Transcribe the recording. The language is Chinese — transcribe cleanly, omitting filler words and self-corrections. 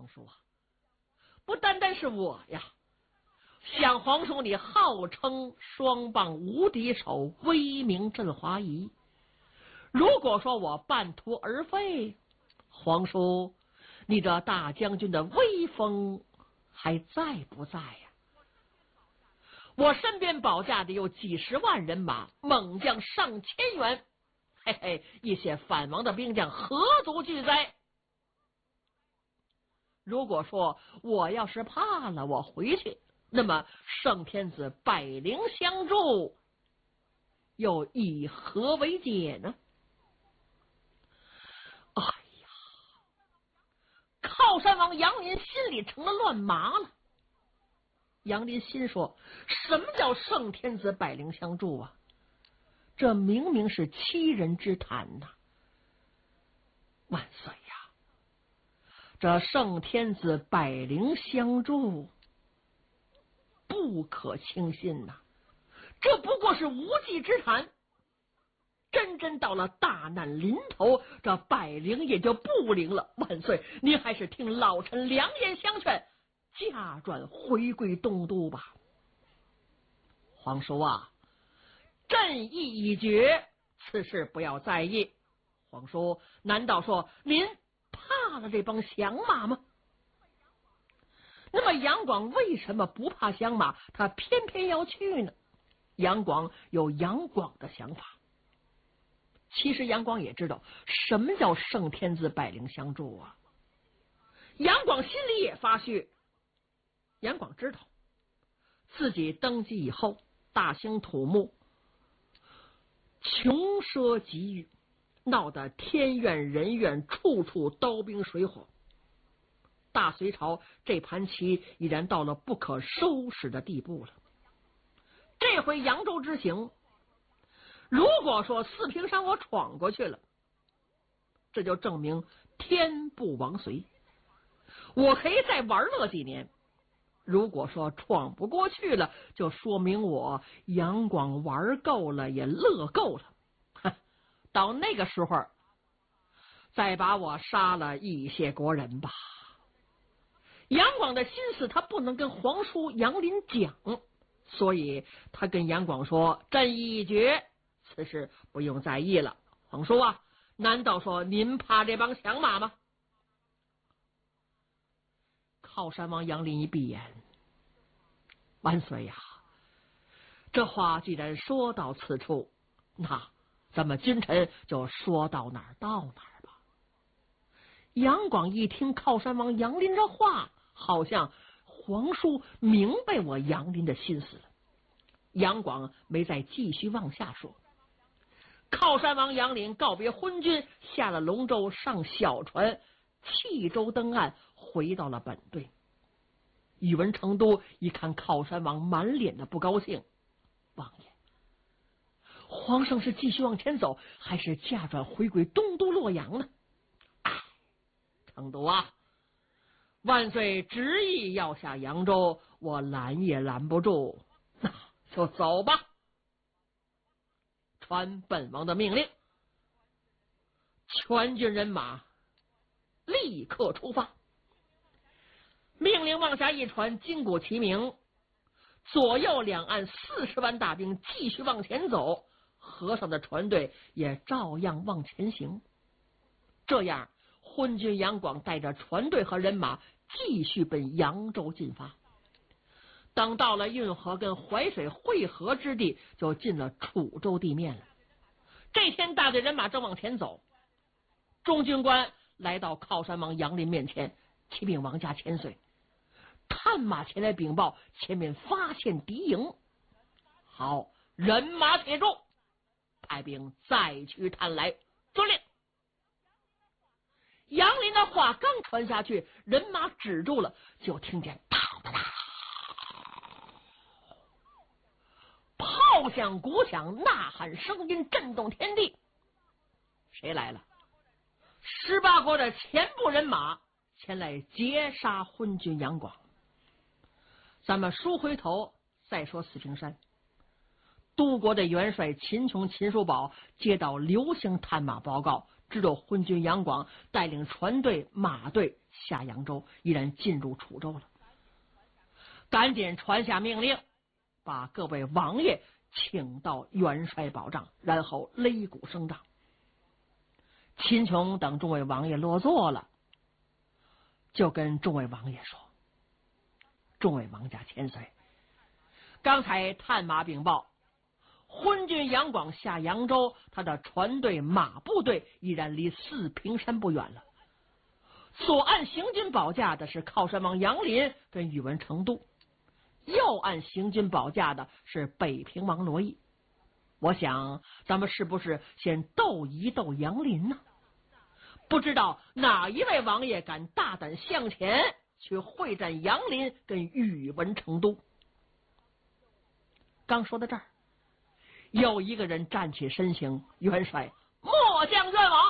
叔啊，不单单是我呀，想皇叔你号称双棒无敌手，威名震华夷。如果说我半途而废，皇叔你这大将军的威风还在不在呀？我身边保驾的有几十万人马，猛将上千员，嘿嘿，一些反王的兵将何足惧哉？如果说我要是怕了，我回去，那么圣天子百灵相助，又以何为解呢？哎呀，靠山王杨林心里成了乱麻了。杨林心说，什么叫圣天子百灵相助啊？这明明是欺人之谈呐！万岁呀，这圣天子百灵相助不可轻信呐，这不过是无稽之谈。真到了大难临头，这百灵也就不灵了。万岁，您还是听老臣良言相劝，驾转回归东都吧。皇叔啊，朕意已决，此事不要在意。皇叔，难道说您怕了这帮降马吗？那么杨广为什么不怕降马，他偏偏要去呢？杨广有杨广的想法。其实杨广也知道什么叫圣天子百灵相助啊。杨广心里也发虚。杨广知道自己登基以后大兴土木，穷奢极欲，闹得天怨人怨，处处刀兵水火。大隋朝这盘棋已然到了不可收拾的地步了。这回扬州之行，如果说四平山我闯过去了，这就证明天不亡隋，我可以再玩乐几年。如果说闯不过去了，就说明我杨广玩够了，也乐够了。到那个时候再把我杀了，以谢国人吧。杨广的心思他不能跟皇叔杨林讲，所以他跟杨广说，朕已决，此事不用在意了。皇叔啊，难道说您怕这帮降马吗？靠山王杨林一闭眼，万岁呀，这话既然说到此处，那咱们君臣就说到哪儿到哪儿吧。杨广一听靠山王杨林这话，好像皇叔明白我杨林的心思了。杨广没再继续往下说。靠山王杨林告别昏君，下了龙舟，上小船，弃舟登岸，回到了本队。宇文成都一看靠山王满脸的不高兴，王爷，皇上是继续往前走，还是驾转回归东都洛阳呢？成都啊，万岁执意要下扬州，我拦也拦不住，那就走吧。传本王的命令，全军人马立刻出发。命令望下一传，金鼓齐鸣，左右两岸40万大兵继续往前走，河上的船队也照样往前行。这样昏君杨广带着船队和人马继续奔扬州进发。等到了运河跟淮水汇合之地，就进了楚州地面了。这天大队人马正往前走，中军官来到靠山王杨林面前，启禀王家千岁，探马前来禀报，前面发现敌营。好，人马铁住，派兵再去探来。遵令。杨林的话刚传下去，人马止住了，就听见哒哒哒炮响、鼓响、呐喊声音震动天地。谁来了？18国的前部人马前来截杀昏君杨广。咱们书回头再说四平山。都国的元帅秦琼、秦叔宝接到刘兴探马报告， 只有昏君杨广带领船队马队下扬州，依然进入楚州了。赶紧传下命令，把各位王爷请到元帅宝帐，然后擂鼓声仗。秦琼等众位王爷落座了，就跟众位王爷说：众位王家千岁，刚才探马禀报，昏君杨广下扬州，他的船队马部队依然离四平山不远了。左岸行军保驾的是靠山王杨林跟宇文成都，右岸行军保驾的是北平王罗毅。我想咱们是不是先斗一斗杨林呢？不知道哪一位王爷敢大胆向前去会战杨林跟宇文成都。刚说到这儿，有一个人站起身形，元帅末将愿往。